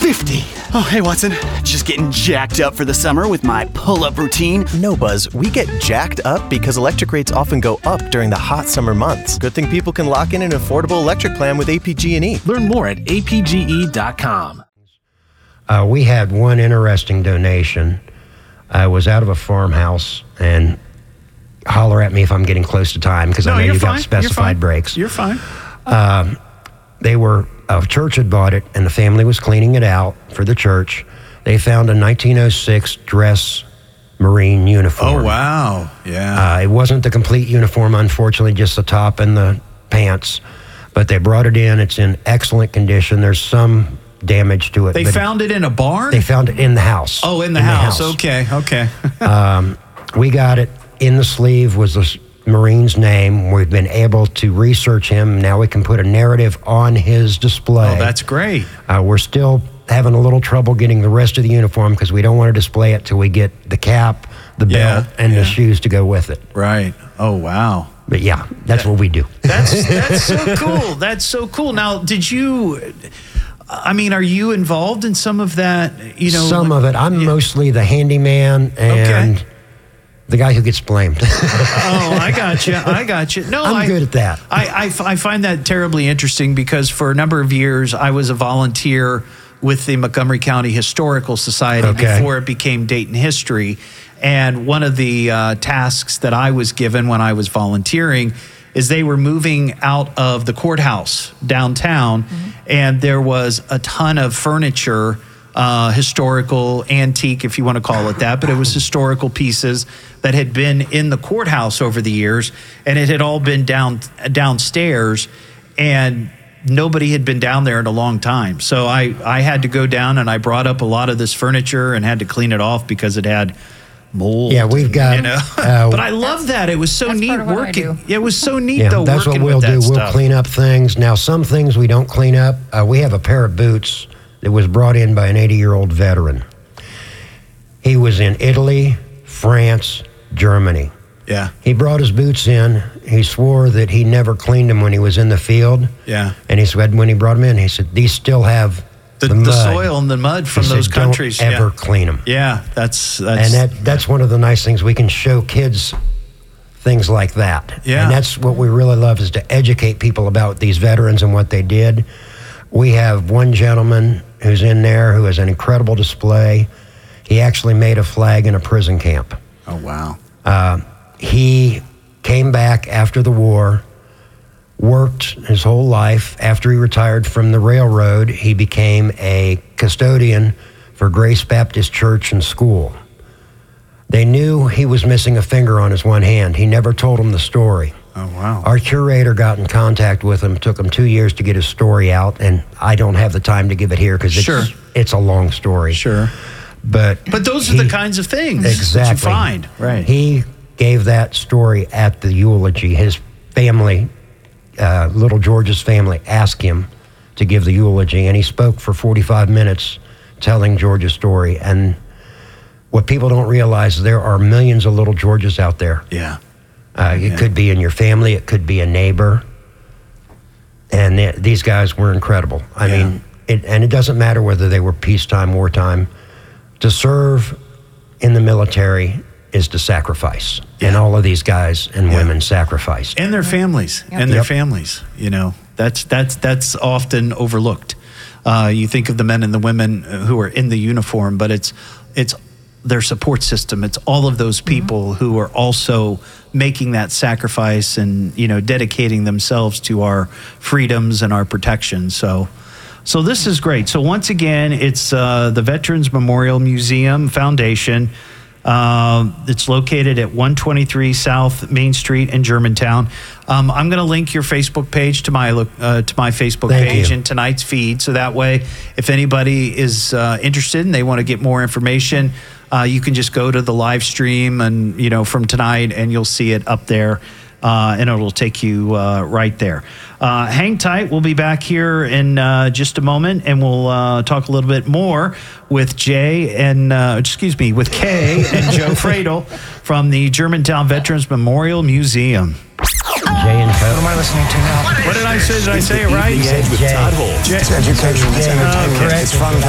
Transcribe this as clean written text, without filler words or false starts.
50. Oh, hey, Watson. Just getting jacked up for the summer with my pull-up routine. No, Buzz, we get jacked up because electric rates often go up during the hot summer months. Good thing people can lock in an affordable electric plan with APG&E. Learn more at apge.com. We had one interesting donation. I was out of a farmhouse, and holler at me if I'm getting close to time, because I know you got specified breaks. You're fine. A church had bought it, and the family was cleaning it out for the church. They found a 1906 dress Marine uniform. Oh, wow. Yeah. It wasn't the complete uniform, unfortunately, just the top and the pants. But they brought it in. It's in excellent condition. There's some damage to it. They found it in a barn? They found it in the house. Oh, in the house. Okay. We got it. In the sleeve was the Marine's name. We've been able to research him. Now we can put a narrative on his display. Oh, that's great. We're still having a little trouble getting the rest of the uniform because we don't want to display it till we get the cap, the belt, and the shoes to go with it. Right. Oh, wow. But yeah, that's what we do. That's so cool. That's so cool. Now, are you involved in some of that? Some of it. I'm mostly the handyman and the guy who gets blamed. Oh, I got you. No, I'm good at that. I find that terribly interesting because for a number of years I was a volunteer with the Montgomery County Historical Society before it became Dayton History. And one of the tasks that I was given when I was volunteering is they were moving out of the courthouse downtown, and there was a ton of furniture, historical, antique, if you want to call it that, but it was historical pieces that had been in the courthouse over the years, and it had all been downstairs, and nobody had been down there in a long time. So I had to go down, and I brought up a lot of this furniture and had to clean it off because it had mold. Yeah, we've got. But I love that. It was so neat working. It was so neat though. That's working what we'll with do. that We'll stuff. clean up things. Now, some things we don't clean up. We have a pair of boots that was brought in by an 80-year-old veteran. He was in Italy, France, Germany. Yeah. He brought his boots in. He swore that he never cleaned them when he was in the field. Yeah. And he said when he brought them in, he said, these still have the soil and the mud from those countries. Don't ever clean them. Yeah, that's one of the nice things. We can show kids things like that. Yeah. And that's what we really love, is to educate people about these veterans and what they did. We have one gentleman who's in there who has an incredible display. He actually made a flag in a prison camp. Oh, wow. He came back after the war, worked his whole life. After he retired from the railroad, he became a custodian for Grace Baptist Church and School. They knew he was missing a finger on his one hand. He never told them the story. Oh, wow. Our curator got in contact with him. It took him 2 years to get his story out, and I don't have the time to give it here because it's a long story. Sure. But those are the kinds of things exactly that you find. Right. He gave that story at the eulogy. His family, little George's family, asked him to give the eulogy, and he spoke for 45 minutes telling George's story. And what people don't realize is there are millions of little Georges out there. Yeah. It could be in your family. It could be a neighbor. And these guys were incredible. I mean, it doesn't matter whether they were peacetime, wartime. To serve in the military is to sacrifice. And all of these guys and women sacrificed. And their families. And their families. That's often overlooked. You think of the men and the women who are in the uniform, but it's their support system. It's all of those people who are also making that sacrifice and, dedicating themselves to our freedoms and our protection. So this is great. So once again, it's the Veterans Memorial Museum Foundation. It's located at 123 South Main Street in Germantown. I'm going to link your Facebook page to my Facebook page in tonight's feed, so that way, if anybody is interested and they want to get more information, you can just go to the live stream and from tonight, and you'll see it up there. And it'll take you right there. Hang tight. We'll be back here in just a moment, and we'll talk a little bit more with with Kay and Joe Fradel from the Germantown Veterans Memorial Museum. Jay and Co. What am I listening to now? What did I say? Did I say it right? With Todd Holt. Education. Correct.